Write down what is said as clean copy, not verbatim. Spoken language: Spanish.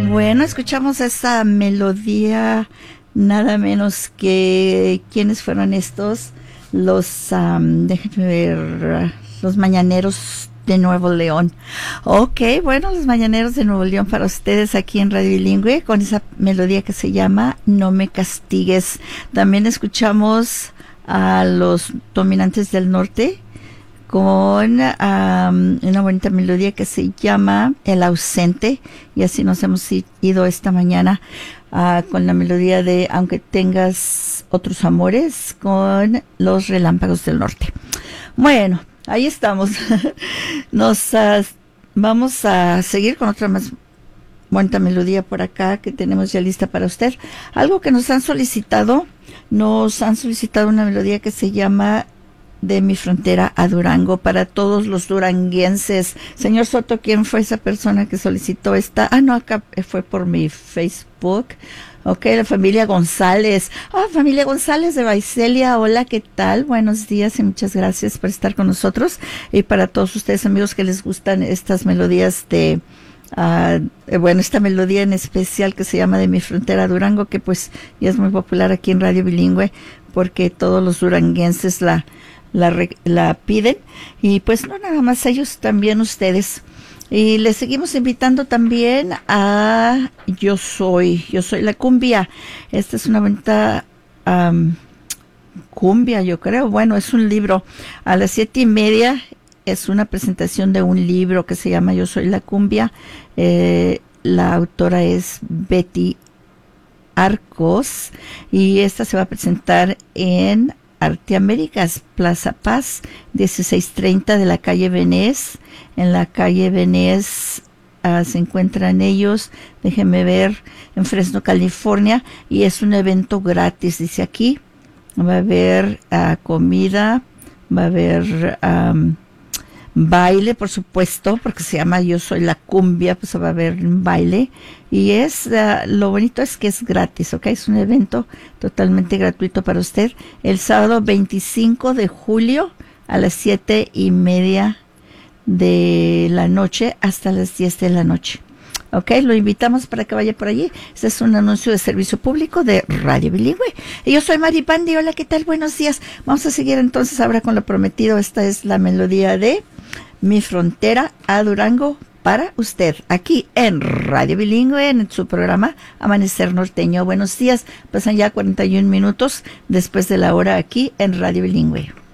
Bueno, escuchamos esa melodía, nada menos que, ¿quiénes fueron estos? Déjenme ver, los Mañaneros de Nuevo León. Ok, bueno, los Mañaneros de Nuevo León para ustedes aquí en Radio Bilingüe, con esa melodía que se llama No me castigues. También escuchamos a los Dominantes del Norte, con una bonita melodía que se llama El Ausente, y así nos hemos ido esta mañana con la melodía de Aunque tengas otros amores, con los Relámpagos del Norte. Bueno, ahí estamos. Vamos a seguir con otra más bonita melodía por acá que tenemos ya lista para usted. Algo que nos han solicitado una melodía que se llama De mi frontera a Durango, para todos los duranguenses. Señor Soto, ¿quién fue esa persona que solicitó esta? No, acá fue por mi Facebook. Ok, la familia González. Familia González de Baicelia, hola, ¿qué tal? Buenos días y muchas gracias por estar con nosotros. Y para todos ustedes, amigos, que les gustan estas melodías esta melodía en especial que se llama De mi frontera a Durango, que pues ya es muy popular aquí en Radio Bilingüe, porque todos los duranguenses la piden, y pues no nada más ellos, también ustedes. Y les seguimos invitando también a Yo Soy la Cumbia. Esta es una bonita cumbia, yo creo. Bueno, es un libro. A las 7:30 es una presentación de un libro que se llama Yo Soy la Cumbia. La autora es Betty Arcos, y esta se va a presentar en Arte Américas, Plaza Paz, 1630 de la calle Benés. En la calle Benés se encuentran ellos, déjenme ver, en Fresno, California, y es un evento gratis, dice aquí. Va a haber comida, va a haber baile, por supuesto, porque se llama Yo Soy la Cumbia, pues va a haber un baile, y lo bonito es que es gratis, ¿ok? Es un evento totalmente gratuito para usted, el sábado 25 de julio a las 7:30 de la noche hasta las 10 de la noche. Ok, lo invitamos para que vaya por allí. Este es un anuncio de servicio público de Radio Bilingüe. Y yo soy Mari Pandi, hola, ¿qué tal? Buenos días. Vamos a seguir entonces ahora con lo prometido. Esta es la melodía de Mi Frontera a Durango para usted, aquí en Radio Bilingüe, en su programa Amanecer Norteño. Buenos días, pasan ya 41 minutos después de la hora aquí en Radio Bilingüe.